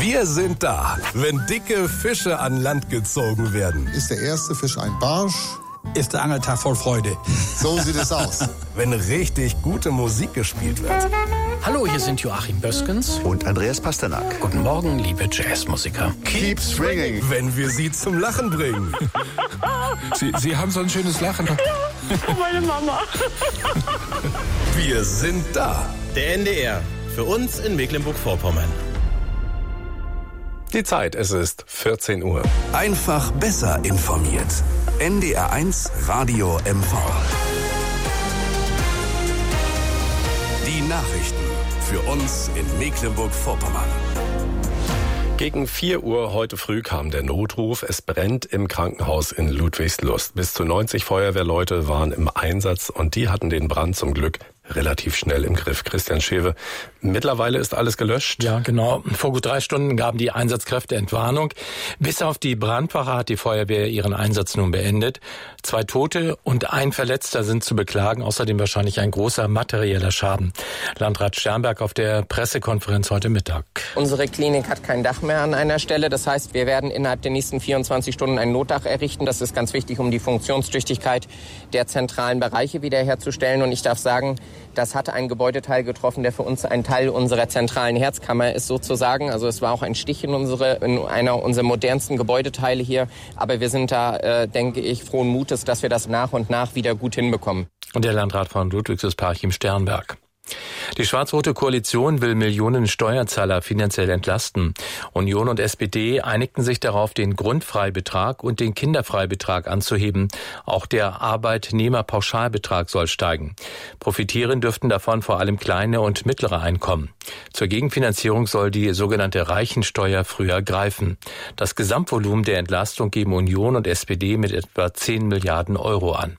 Wir sind da, wenn dicke Fische an Land gezogen werden. Ist der erste Fisch ein Barsch? Ist der Angeltag voll Freude. So sieht es aus. Wenn richtig gute Musik gespielt wird. Hallo, hier sind Joachim Böskens und Andreas Pasternak. Guten Morgen, liebe Jazzmusiker. Keep swinging. Wenn wir sie zum Lachen bringen. Sie haben so ein schönes Lachen. Oh, meine Mama. Wir sind da. Der NDR. Für uns in Mecklenburg-Vorpommern. Die Zeit, es ist 14 Uhr. Einfach besser informiert. NDR 1 Radio MV. Die Nachrichten für uns in Mecklenburg-Vorpommern. Gegen 4 Uhr heute früh kam der Notruf. Es brennt im Krankenhaus in Ludwigslust. Bis zu 90 Feuerwehrleute waren im Einsatz und die hatten den Brand zum Glück relativ schnell im Griff. Christian Schewe, mittlerweile ist alles gelöscht? Ja, genau. Vor gut 3 Stunden gaben die Einsatzkräfte Entwarnung. Bis auf die Brandwache hat die Feuerwehr ihren Einsatz nun beendet. 2 Tote und 1 Verletzter sind zu beklagen. Außerdem wahrscheinlich ein großer materieller Schaden. Landrat Sternberg auf der Pressekonferenz heute Mittag. Unsere Klinik hat kein Dach mehr an einer Stelle. Das heißt, wir werden innerhalb der nächsten 24 Stunden ein Notdach errichten. Das ist ganz wichtig, um die Funktionstüchtigkeit der zentralen Bereiche wiederherzustellen. Und ich darf sagen, das hat ein Gebäudeteil getroffen, der für uns ein Teil unserer zentralen Herzkammer ist sozusagen. Also es war auch ein Stich in einer unserer modernsten Gebäudeteile hier. Aber wir sind da, denke ich, frohen Mutes, dass wir das nach und nach wieder gut hinbekommen. Und der Landrat von Ludwigsparchim Sternberg. Die schwarz-rote Koalition will Millionen Steuerzahler finanziell entlasten. Union und SPD einigten sich darauf, den Grundfreibetrag und den Kinderfreibetrag anzuheben. Auch der Arbeitnehmerpauschalbetrag soll steigen. Profitieren dürften davon vor allem kleine und mittlere Einkommen. Zur Gegenfinanzierung soll die sogenannte Reichensteuer früher greifen. Das Gesamtvolumen der Entlastung geben Union und SPD mit etwa 10 Milliarden Euro an.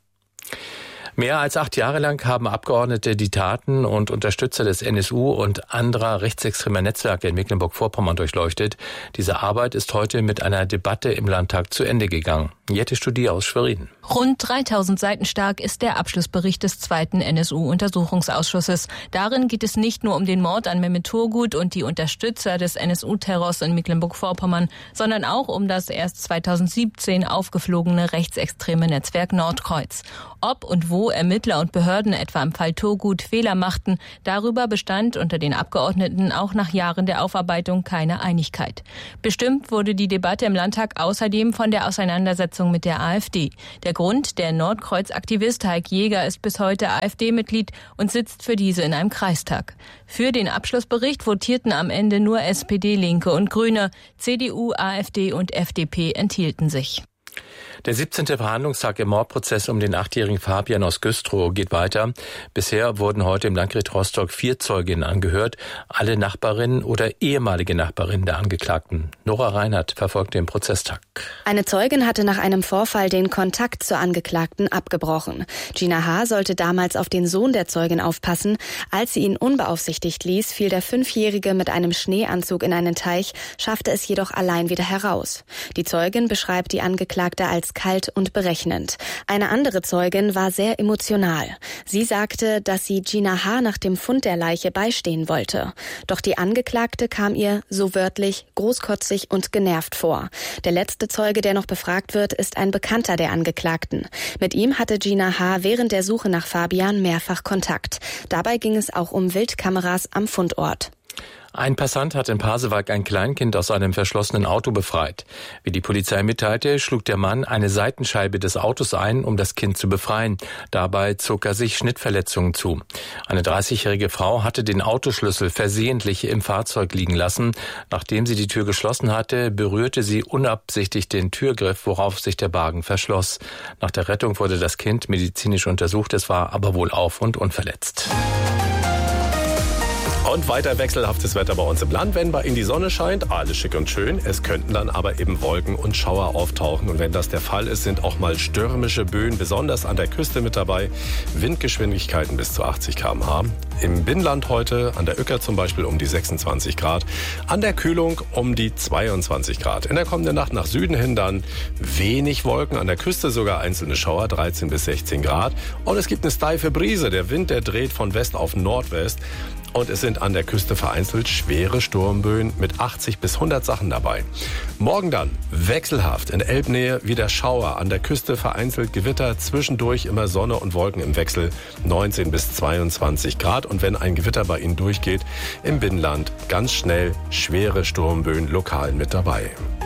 Mehr als 8 Jahre lang haben Abgeordnete die Taten und Unterstützer des NSU und anderer rechtsextremer Netzwerke in Mecklenburg-Vorpommern durchleuchtet. Diese Arbeit ist heute mit einer Debatte im Landtag zu Ende gegangen. Jette Studie aus Schwerin. Rund 3000 Seiten stark ist der Abschlussbericht des 2. NSU-Untersuchungsausschusses. Darin geht es nicht nur um den Mord an Mehmet Turgut und die Unterstützer des NSU-Terrors in Mecklenburg-Vorpommern, sondern auch um das erst 2017 aufgeflogene rechtsextreme Netzwerk Nordkreuz. Ob und wo Ermittler und Behörden etwa im Fall Turgut Fehler machten, darüber bestand unter den Abgeordneten auch nach Jahren der Aufarbeitung keine Einigkeit. Bestimmt wurde die Debatte im Landtag außerdem von der Auseinandersetzung mit der AfD. Der Grund, der Nordkreuz-Aktivist Heik Jäger ist bis heute AfD-Mitglied und sitzt für diese in einem Kreistag. Für den Abschlussbericht votierten am Ende nur SPD, Linke und Grüne. CDU, AfD und FDP enthielten sich. Der 17. Verhandlungstag im Mordprozess um den 8-jährigen Fabian aus Güstrow geht weiter. Bisher wurden heute im Landgericht Rostock 4 Zeuginnen angehört, alle Nachbarinnen oder ehemalige Nachbarinnen der Angeklagten. Nora Reinhardt verfolgt den Prozesstag. Eine Zeugin hatte nach einem Vorfall den Kontakt zur Angeklagten abgebrochen. Gina H. sollte damals auf den Sohn der Zeugin aufpassen. Als sie ihn unbeaufsichtigt ließ, fiel der 5-Jährige mit einem Schneeanzug in einen Teich, schaffte es jedoch allein wieder heraus. Die Zeugin beschreibt die Angeklagte als kalt und berechnend. Eine andere Zeugin war sehr emotional. Sie sagte, dass sie Gina H. nach dem Fund der Leiche beistehen wollte. Doch die Angeklagte kam ihr, so wörtlich, großkotzig und genervt vor. Der letzte Zeuge, der noch befragt wird, ist ein Bekannter der Angeklagten. Mit ihm hatte Gina H. während der Suche nach Fabian mehrfach Kontakt. Dabei ging es auch um Wildkameras am Fundort. Ein Passant hat in Pasewalk ein Kleinkind aus einem verschlossenen Auto befreit. Wie die Polizei mitteilte, schlug der Mann eine Seitenscheibe des Autos ein, um das Kind zu befreien. Dabei zog er sich Schnittverletzungen zu. Eine 30-jährige Frau hatte den Autoschlüssel versehentlich im Fahrzeug liegen lassen. Nachdem sie die Tür geschlossen hatte, berührte sie unabsichtlich den Türgriff, worauf sich der Wagen verschloss. Nach der Rettung wurde das Kind medizinisch untersucht, es war aber wohlauf und unverletzt. Und weiter wechselhaftes Wetter bei uns im Land. Wenn in die Sonne scheint, alles schick und schön. Es könnten dann aber eben Wolken und Schauer auftauchen. Und wenn das der Fall ist, sind auch mal stürmische Böen, besonders an der Küste mit dabei. Windgeschwindigkeiten bis zu 80 km/h. Im Binnenland heute, an der Uecker zum Beispiel, um die 26 Grad. An der Kühlung um die 22 Grad. In der kommenden Nacht nach Süden hin dann wenig Wolken. An der Küste sogar einzelne Schauer, 13 bis 16 Grad. Und es gibt eine steife Brise. Der Wind, der dreht von West auf Nordwest. und es sind an der Küste vereinzelt schwere Sturmböen mit 80 bis 100 Sachen dabei. Morgen dann wechselhaft in Elbnähe wieder Schauer, an der Küste vereinzelt Gewitter, zwischendurch immer Sonne und Wolken im Wechsel, 19 bis 22 Grad. Und wenn ein Gewitter bei Ihnen durchgeht, im Binnenland ganz schnell schwere Sturmböen lokal mit dabei.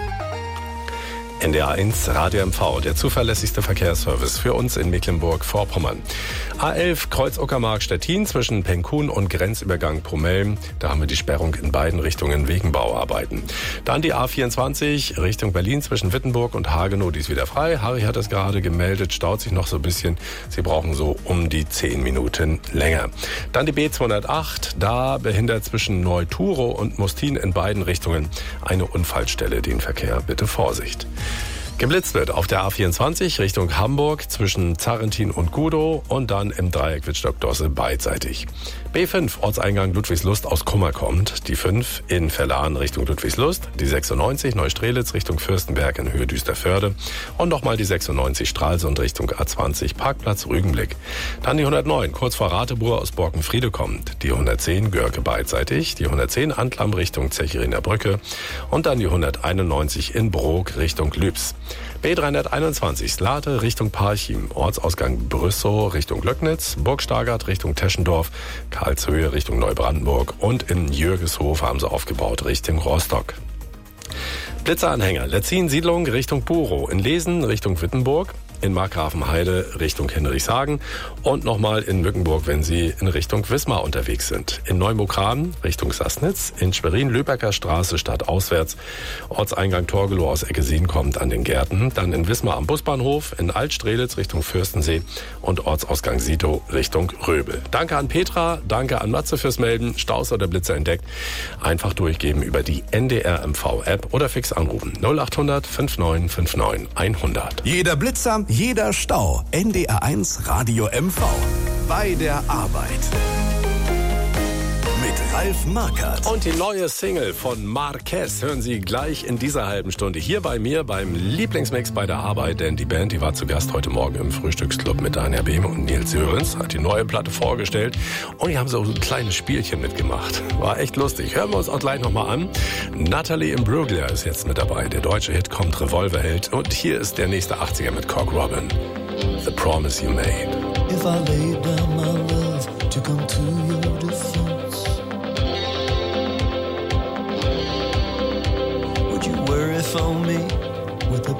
NDR 1 Radio MV, der zuverlässigste Verkehrsservice für uns in Mecklenburg-Vorpommern. A11 Kreuz Uckermark-Stettin zwischen Penkun und Grenzübergang Promelm. Da haben wir die Sperrung in beiden Richtungen wegen Bauarbeiten. Dann die A24 Richtung Berlin zwischen Wittenburg und Hagenow, die ist wieder frei. Harry hat es gerade gemeldet, staut sich noch so ein bisschen. Sie brauchen so um die 10 Minuten länger. Dann die B208, da behindert zwischen Neuturo und Mustin in beiden Richtungen eine Unfallstelle. Den Verkehr bitte Vorsicht. Geblitzt wird auf der A24 Richtung Hamburg zwischen Zarrentin und Gudow und dann im Dreieck Wittstock-Dosse beidseitig. B5 Ortseingang Ludwigslust aus Kummer kommt. Die 5 in Verlan Richtung Ludwigslust. Die 96 Neustrelitz Richtung Fürstenberg in Höhe Düsterförde. Und nochmal die 96 Stralsund Richtung A20 Parkplatz Rügenblick. Dann die 109 kurz vor Ratebur aus Borkenfriede kommt. Die 110 Görke beidseitig. Die 110 Antlam Richtung Zechiriner Brücke. Und dann die 191 in Brok Richtung Lübs. B321 Slate Richtung Parchim, Ortsausgang Brüssow Richtung Löcknitz, Burgstagart Richtung Teschendorf, Karlshöhe Richtung Neubrandenburg und in Jürgeshof haben sie aufgebaut Richtung Rostock. Blitzeranhänger, Letzin-Siedlung Richtung Burow, in Lesen Richtung Wittenburg, in Markgrafenheide Richtung Hinrichshagen und nochmal in Mückenburg, wenn Sie in Richtung Wismar unterwegs sind. In Neumokran Richtung Sassnitz, in Schwerin-Lübecker Straße stadtauswärts, Ortseingang Torgelow aus Eggesin kommt an den Gärten, dann in Wismar am Busbahnhof, in Altstrelitz Richtung Fürstensee und Ortsausgang Sito Richtung Röbel. Danke an Petra, danke an Matze fürs Melden, Staus oder Blitzer entdeckt. Einfach durchgeben über die NDR MV-App oder fix anrufen 0800 5959 100. Jeder Blitzer, jeder Stau. NDR 1 Radio MV. Bei der Arbeit. Mit Ralf Markert. Und die neue Single von Marquez hören Sie gleich in dieser halben Stunde hier bei mir beim Lieblingsmix bei der Arbeit. Denn die Band, die war zu Gast heute Morgen im Frühstücksclub mit Anja Behme und Nils Sörens, hat die neue Platte vorgestellt. Und die haben so ein kleines Spielchen mitgemacht. War echt lustig. Hören wir uns auch gleich nochmal an. Natalie Imbruglia ist jetzt mit dabei. Der deutsche Hit kommt, Revolverheld. Und hier ist der nächste 80er mit Cock Robin. The Promise You Made. If I laid down my love to come to your defense, would you worry for me?